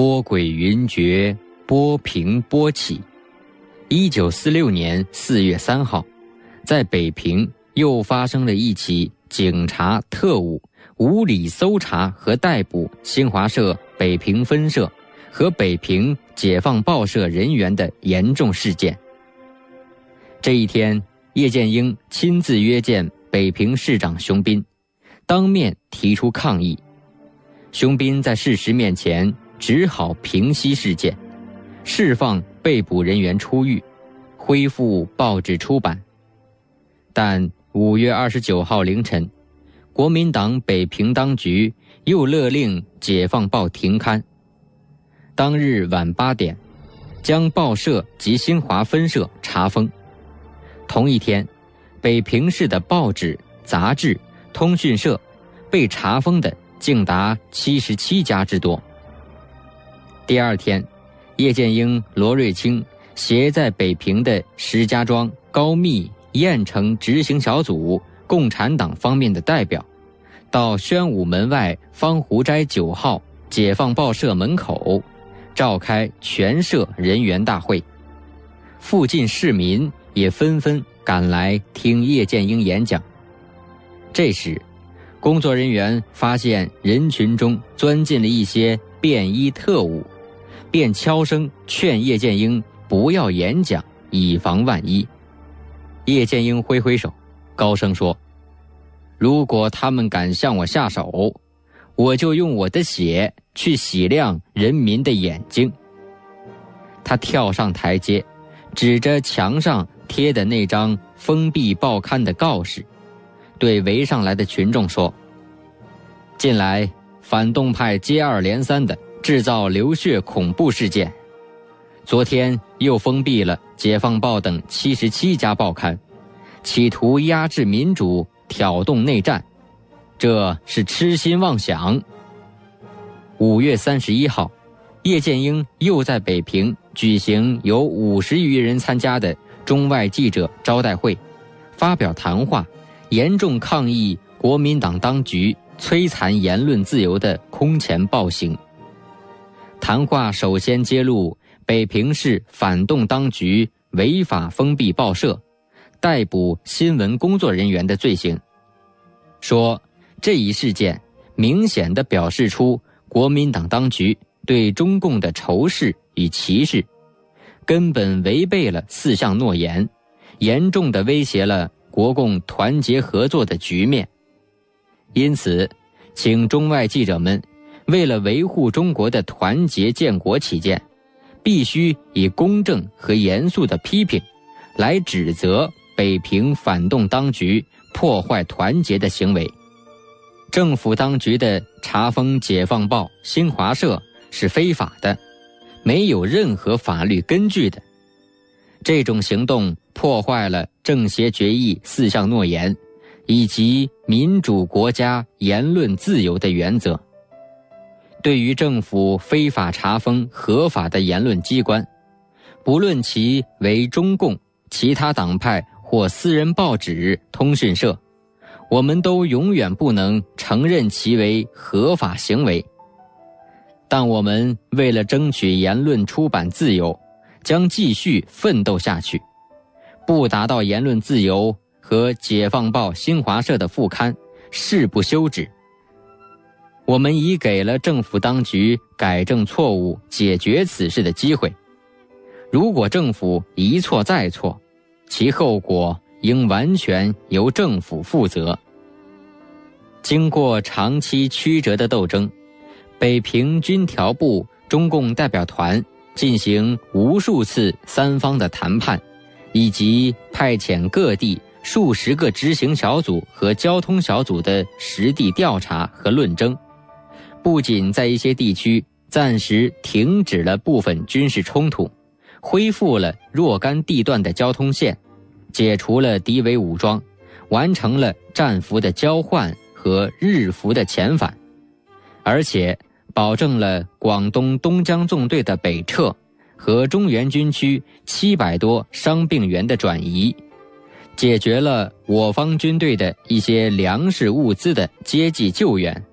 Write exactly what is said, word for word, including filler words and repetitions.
波诡云谲，波平波起。一九四六年四月三号，在北平又发生了一起警察特务无理搜查和逮捕新华社北平分社和北平解放报社人员的严重事件。这一天，叶剑英亲自约见北平市长熊斌，当面提出抗议。熊斌在事实面前只好平息事件，释放被捕人员出狱，恢复报纸出版。但五月二十九号凌晨，国民党北平当局又勒令解放报停刊。当日晚八点，将报社及新华分社查封。同一天，北平市的报纸、杂志、通讯社被查封的竟达七十七家之多。第二天，叶剑英、罗瑞卿携在北平的石家庄、高密、燕城执行小组共产党方面的代表，到宣武门外方湖斋九号解放报社门口召开全社人员大会，附近市民也纷纷赶来听叶剑英演讲。这时，工作人员发现人群中钻进了一些便衣特务，便悄声劝叶剑英不要演讲，以防万一。叶剑英挥挥手，高声说：如果他们敢向我下手，我就用我的血去洗亮人民的眼睛。他跳上台阶，指着墙上贴的那张封闭报刊的告示，对围上来的群众说：近来反动派接二连三地制造流血恐怖事件，昨天又封闭了解放报等七十七家报刊，企图压制民主，挑动内战，这是痴心妄想。五月三十一号，叶剑英又在北平举行有五十余人参加的中外记者招待会，发表谈话，严重抗议国民党当局摧残言论自由的空前暴行。谈话首先揭露北平市反动当局违法封闭报社、逮捕新闻工作人员的罪行，说这一事件明显地表示出国民党当局对中共的仇视与歧视，根本违背了四项诺言，严重地威胁了国共团结合作的局面。因此，请中外记者们为了维护中国的团结建国起见，必须以公正和严肃的批评来指责北平反动当局破坏团结的行为。政府当局的查封解放报、新华社是非法的，没有任何法律根据的。这种行动破坏了政协决议四项诺言以及民主国家言论自由的原则。对于政府非法查封合法的言论机关，不论其为中共、其他党派或私人报纸、通讯社，我们都永远不能承认其为合法行为。但我们为了争取言论出版自由，将继续奋斗下去，不达到言论自由和解放报、新华社的副刊誓不休止。我们已给了政府当局改正错误、解决此事的机会。如果政府一错再错，其后果应完全由政府负责。经过长期曲折的斗争，北平军调部中共代表团进行无数次三方的谈判，以及派遣各地数十个执行小组和交通小组的实地调查和论争，不仅在一些地区暂时停止了部分军事冲突，恢复了若干地段的交通线，解除了敌伪武装，完成了战俘的交换和日俘的遣返，而且保证了广东东江纵队的北撤和中原军区七百多伤病员的转移，解决了我方军队的一些粮食物资的接济救援，